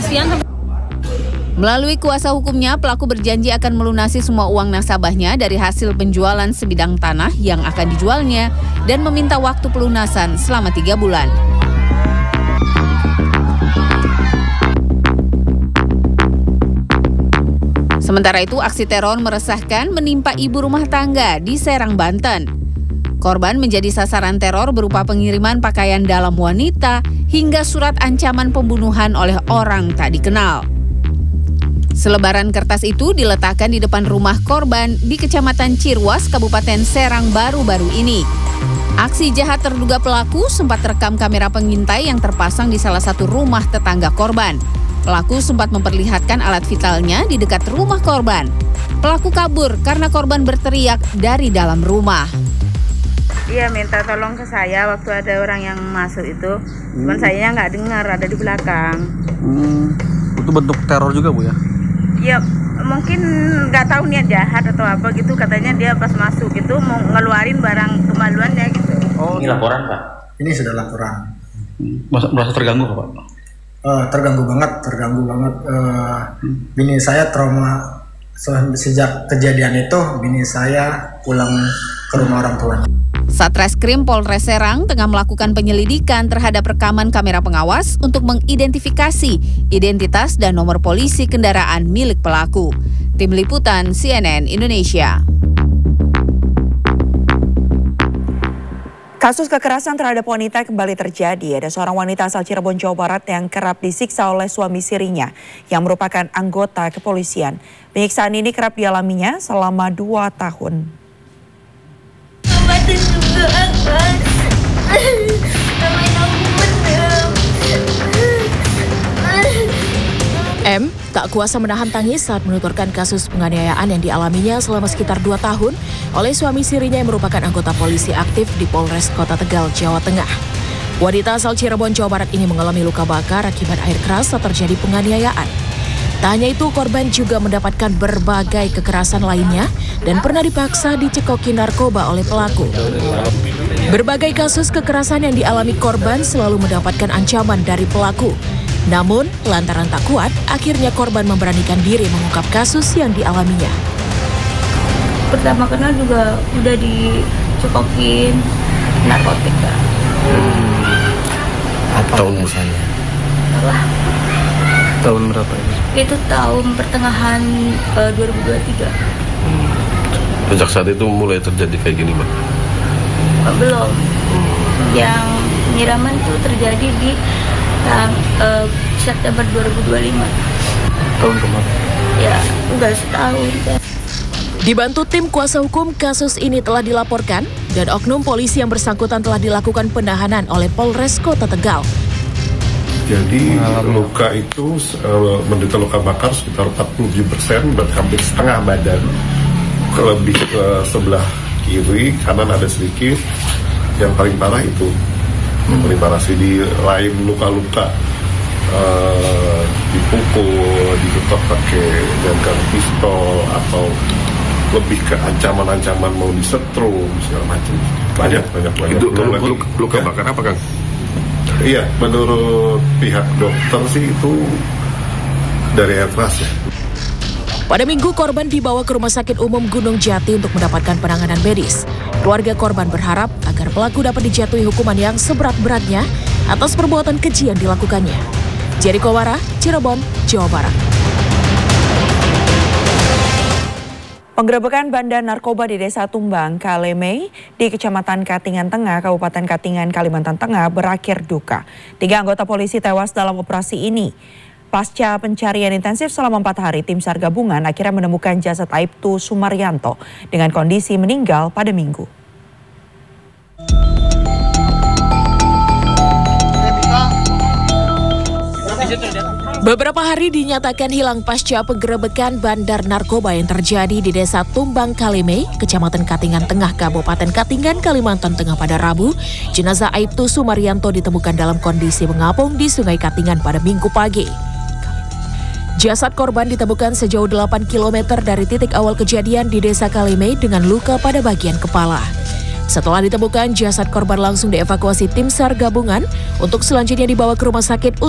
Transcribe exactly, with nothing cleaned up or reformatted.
kepastian. Melalui kuasa hukumnya, pelaku berjanji akan melunasi semua uang nasabahnya dari hasil penjualan sebidang tanah yang akan dijualnya dan meminta waktu pelunasan selama tiga bulan. Sementara itu, aksi teror meresahkan menimpa ibu rumah tangga di Serang, Banten. Korban menjadi sasaran teror berupa pengiriman pakaian dalam wanita hingga surat ancaman pembunuhan oleh orang tak dikenal. Selebaran kertas itu diletakkan di depan rumah korban di Kecamatan Cirwas, Kabupaten Serang baru-baru ini. Aksi jahat terduga pelaku sempat terekam kamera pengintai yang terpasang di salah satu rumah tetangga korban. Pelaku sempat memperlihatkan alat vitalnya di dekat rumah korban. Pelaku kabur karena korban berteriak dari dalam rumah. Iya, minta tolong ke saya waktu ada orang yang masuk itu. Cuman hmm. saya nggak dengar, ada di belakang. Hmm. Itu bentuk teror juga, Bu, ya? Ya, mungkin nggak tahu niat jahat atau apa gitu. Katanya dia pas masuk itu mau ngeluarin barang kemaluannya gitu. Oh, ini laporan, Pak? Ini sudah laporan. Merasa, merasa terganggu, Pak? Uh, terganggu banget, terganggu banget. Uh, hmm. Bini saya trauma sejak kejadian itu. Bini saya pulang ke rumah orang tuanya. Satreskrim Polres Serang tengah melakukan penyelidikan terhadap rekaman kamera pengawas untuk mengidentifikasi identitas dan nomor polisi kendaraan milik pelaku. Tim Liputan C N N Indonesia. Kasus kekerasan terhadap wanita kembali terjadi. Ada seorang wanita asal Cirebon, Jawa Barat yang kerap disiksa oleh suami sirinya yang merupakan anggota kepolisian. Penyiksaan ini kerap dialaminya selama dua tahun. M tak kuasa menahan tangis saat menuturkan kasus penganiayaan yang dialaminya selama sekitar dua tahun oleh suami sirinya yang merupakan anggota polisi aktif di Polres Kota Tegal, Jawa Tengah. Wanita asal Cirebon, Jawa Barat ini mengalami luka bakar akibat air keras saat terjadi penganiayaan. Tak hanya itu, korban juga mendapatkan berbagai kekerasan lainnya dan pernah dipaksa dicekoki narkoba oleh pelaku. Berbagai kasus kekerasan yang dialami korban selalu mendapatkan ancaman dari pelaku. Namun, lantaran tak kuat, akhirnya korban memberanikan diri mengungkap kasus yang dialaminya. Pertama kenal juga udah dicekokin narkotika. Hmm. Apa tahun misalnya? Apa? Tahun berapa ini? Itu tahun pertengahan uh, dua ribu dua puluh tiga. Hmm. Sejak saat itu mulai terjadi kayak gini, Mbak? Uh, belum. Hmm. Yang penyiraman itu terjadi di tang, uh, September dua ribu dua puluh lima. Tahun kemarin? Ya, udah setahun. Ya. Dibantu tim kuasa hukum, kasus ini telah dilaporkan dan oknum polisi yang bersangkutan telah dilakukan penahanan oleh Polres Kota Tegal. Jadi luka itu uh, menderita luka bakar sekitar empat puluh tujuh persen, berarti hampir setengah badan. Lebih ke sebelah kiri, kanan ada sedikit. Yang paling parah itu, yang paling parah sih di lain luka-luka uh, dipukul, diketok pakai dengan pistol atau lebih ke ancaman-ancaman mau disetrum segala macam. Banyak banyak banyak. Itu luka, luka bakar apa, Kang? Iya, menurut pihak dokter sih itu dari air keras ya. Pada Minggu, korban dibawa ke Rumah Sakit Umum Gunung Jati untuk mendapatkan penanganan medis. Keluarga korban berharap agar pelaku dapat dijatuhi hukuman yang seberat-beratnya atas perbuatan keji yang dilakukannya. Jerry Kowara, Cirebon, Jawa Barat. Penggerebekan bandar narkoba di Desa Tumbang, Kalemei, di Kecamatan Katingan Tengah, Kabupaten Katingan, Kalimantan Tengah berakhir duka. Tiga anggota polisi tewas dalam operasi ini. Pasca pencarian intensif selama empat hari, tim SAR gabungan akhirnya menemukan jasad Aibtu Sumaryanto dengan kondisi meninggal pada Minggu. Beberapa hari dinyatakan hilang pasca penggerebekan bandar narkoba yang terjadi di Desa Tumbang Kalemei, Kecamatan Katingan Tengah, Kabupaten Katingan, Kalimantan Tengah pada Rabu. Jenazah Aibtu Sumaryanto ditemukan dalam kondisi mengapung di Sungai Katingan pada Minggu pagi. Jasad korban ditemukan sejauh delapan kilometer dari titik awal kejadian di Desa Kalemei dengan luka pada bagian kepala. Setelah ditemukan, jasad korban langsung dievakuasi tim SAR gabungan untuk selanjutnya dibawa ke rumah sakit